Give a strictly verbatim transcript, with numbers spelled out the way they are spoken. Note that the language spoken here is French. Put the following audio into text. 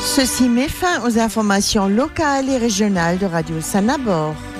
Ceci met fin aux informations locales et régionales de Radio Sanabor.